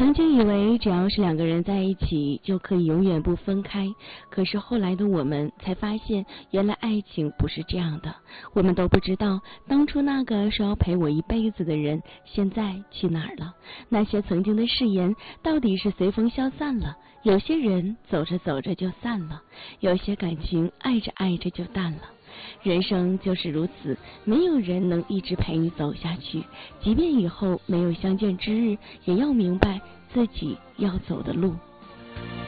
曾经以为只要是两个人在一起就可以永远不分开，可是后来的我们才发现，原来爱情不是这样的。我们都不知道当初那个说要陪我一辈子的人现在去哪儿了，那些曾经的誓言到底是随风消散了。有些人走着走着就散了，有些感情爱着爱着就淡了。人生就是如此，没有人能一直陪你走下去，即便以后没有相见之日，也要明白自己要走的路。